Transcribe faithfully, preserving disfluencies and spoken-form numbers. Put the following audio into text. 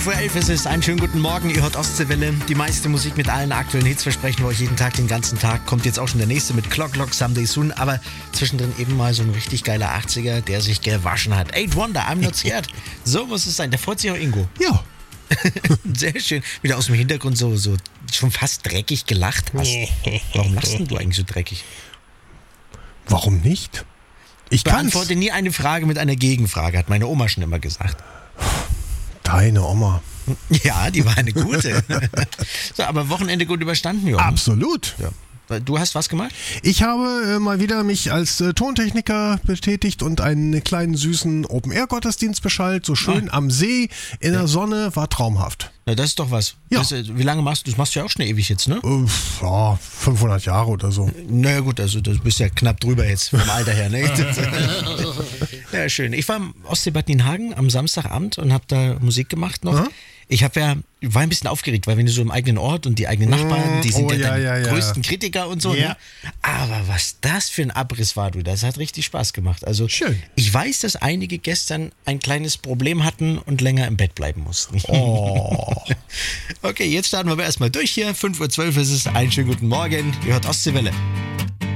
fünf Uhr elf ist es. Einen schönen guten Morgen. Ihr hört Ostseewelle. Die meiste Musik mit allen aktuellen Hits versprechen wir euch jeden Tag, den ganzen Tag. Kommt jetzt auch schon der nächste mit Clock Clock Someday Soon. Aber zwischendrin eben mal so ein richtig geiler achtziger, der sich gewaschen hat. Eight Wonder, I'm Not Scared. So muss es sein. Da freut sich auch Ingo. Ja. Sehr schön. Wieder aus dem Hintergrund so, so schon fast dreckig gelacht hast. Warum lachst denn du eigentlich so dreckig? Warum nicht? Ich Beantworte kann's. nie eine Frage mit einer Gegenfrage, hat meine Oma schon immer gesagt. Deine Oma. Ja, die war eine gute. So, aber Wochenende gut überstanden, Jochen. Absolut. Ja. Du hast was gemacht? Ich habe äh, mal wieder mich als äh, Tontechniker betätigt und einen kleinen süßen Open-Air-Gottesdienst beschallt. So schön Ah. am See, in Ja. der Sonne, war traumhaft. Na, das ist doch was. Ja. Das, äh, wie lange machst du? Das machst du ja auch schon ewig jetzt, ne? Äh, ja, fünfhundert Jahre oder so. Naja gut, also du bist ja knapp drüber jetzt vom Alter her, ne? Ja, schön. Ich war im Ostseebad Nienhagen am Samstagabend und habe da Musik gemacht noch. Aha. Ich habe ja, war ein bisschen aufgeregt, weil wenn du so im eigenen Ort und die eigenen Nachbarn, die sind oh, ja, ja, deine ja, ja. größten Kritiker und so. Ja. Ne? Aber was das für ein Abriss war, du, das hat richtig Spaß gemacht. Also Schön. ich weiß, dass einige gestern ein kleines Problem hatten und länger im Bett bleiben mussten. Oh. Okay, jetzt starten wir aber erstmal durch hier. fünf Uhr zwölf ist es. Einen schönen guten Morgen. Ihr hört Ostseewelle.